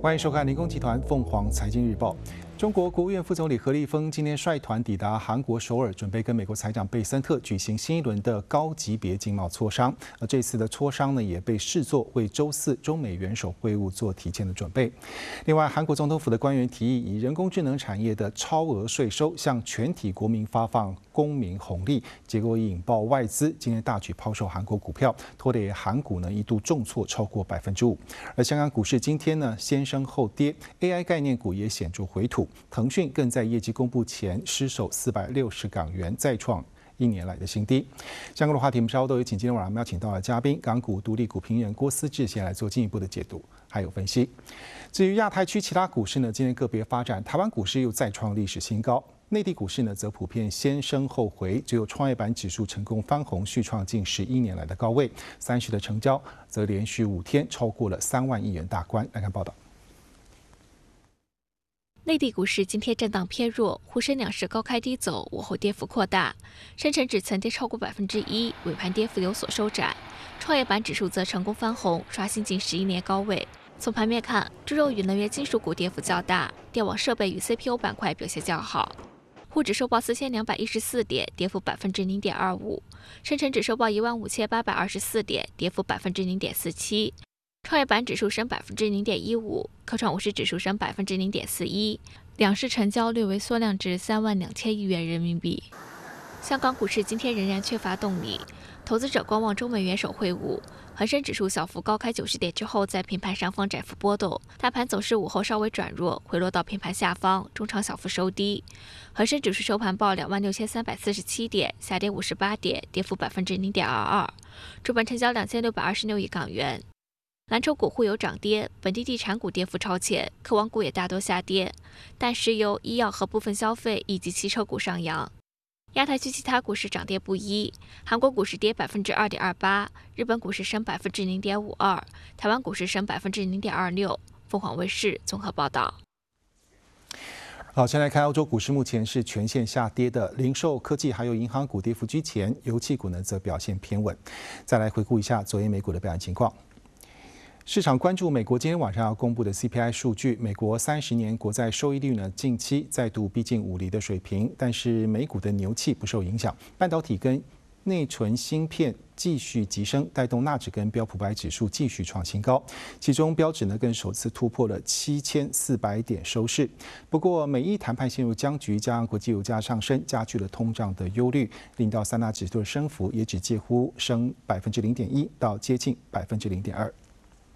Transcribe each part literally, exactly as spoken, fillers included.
欢迎收看《零工集团凤凰财经日报》。中国国务院副总理何立峰今天率团抵达韩国首尔，准备跟美国财长贝森特举行新一轮的高级别经贸磋商。而这次的磋商呢，也被视作为周四中美元首会晤做提前的准备。另外，韩国总统府的官员提议，以人工智能产业的超额税收向全体国民发放公民红利，结果引爆外资今天大举抛售韩国股票，拖累韩股呢一度重挫超过百分之五。而香港股市今天呢先升后跌 ，A I 概念股也显著回吐。腾讯更在业绩公布前失守四百六十港元，再创一年来的新低。相关的话题，我们稍后都有请今天晚上邀请到的嘉宾，港股独立股评人郭思治先来做进一步的解读还有分析。至于亚太区其他股市呢，今天个别发展，台湾股市又再创历史新高。内地股市呢，则普遍先升后回，只有创业板指数成功翻红，续创近十一年来的高位。三十的成交则连续五天超过了三万亿元大关。来看报道。 内地股市今天震荡偏弱，沪深两市高开低走，午后跌幅扩大。深成指曾跌超过百分之一，尾盘跌幅有所收窄。创业板指数则成功翻红，刷新近十一年高位。从盘面看，猪肉与能源金属股跌幅较大，电网设备与 C P U 板块表现较好。沪指收报四千两百一十四点，跌幅百分之零点二五；深成指收报一万五千八百二十四点，跌幅百分之零点四七。创业板指数升百分之零点一五，科创五十指数升百分之零点四一，两市成交略微缩量至三万两千亿元人民币。香港股市今天仍然缺乏动力，投资者观望中美元首会晤。恒生指数小幅高开九十点之后，在平盘上方窄幅波动，大盘走势午后稍微转弱，回落到平盘下方，中场小幅收低。恒生指数收盘报两万六千三百四十七点，下跌五十八点，跌幅百分之零点二二。主板成交两千六百二十六亿港元。蓝筹股互有涨跌，本地地产股跌幅超前，科网股也大多下跌，但石油、医药和部分消费以及汽车股上扬。亚太区其他股市涨跌不一，韩国股市跌百分之二点二八，日本股市升百分之零点五二，台湾股市升百分之零点二六。凤凰卫视综合报道。 好，先来看欧洲股市，目前是全线下跌的，零售、科技还有银行股跌幅居前，油气股呢则表现偏稳。再来回顾一下昨天美股的表现情况。市场关注美国今天晚上要公布的 C P I 数据，美国三十年国债收益率呢近期再度逼近五厘的水平，但是美股的牛气不受影响，半导体跟内存芯片继续急升，带动纳指跟标普百指数继续创新高，其中标指呢更首次突破了七千四百点收市。不过美意谈判陷入僵局，加上国际油价上升，加剧了通胀的忧虑，令到三大指数的升幅也只介乎升百分之零点一到接近百分之零点二。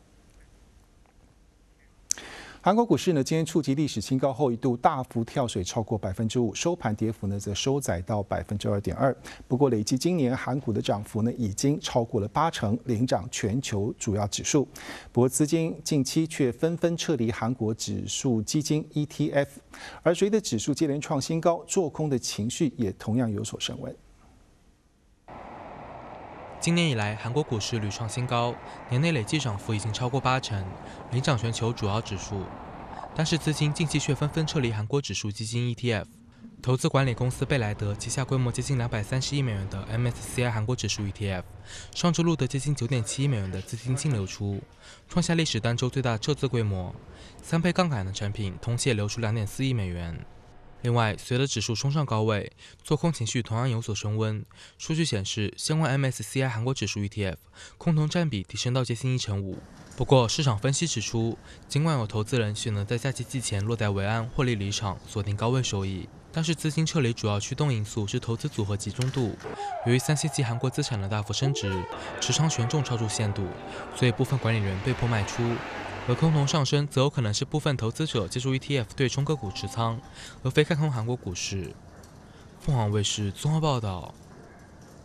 韩国股市呢，今天触及历史新高后，一度大幅跳水超过百分之五，收盘跌幅呢则收窄到百分之二点二。不过，累计今年韩股的涨幅呢，已经超过了八成，领涨全球主要指数。不过，资金近期却纷纷撤离韩国指数基金 E T F， 而随着指数接连创新高，做空的情绪也同样有所升温。 今年以来，韩国股市屡创新高，年内累计涨幅已经超过八成，领涨全球主要指数。但是资金近期却纷纷撤离韩国指数基金 E T F。投资管理公司贝莱德旗下规模接近两百三十亿美元的 M S C I 韩国指数 E T F， 上周录得接近九点七亿美元的资金净流出，创下历史单周最大撤资规模。三倍杠杆的产品同期也流出两点四亿美元。另外，随着指数冲上高位，做空情绪同样有所升温。数据显示，相关 M S C I 韩国指数 E T F 空头占比提升到接近一成五。不过，市场分析指出，尽管有投资人选择在假期季前落袋为安，获利离场，锁定高位收益，但是资金撤离主要驱动因素是投资组合集中度。由于三 C 级韩国资产的大幅升值，持仓权重超出限度，所以部分管理人被迫卖出。而空头上升，则有可能是部分投资者借助 E T F 对冲个股持仓，而非看空韩国股市。凤凰卫视综合报道。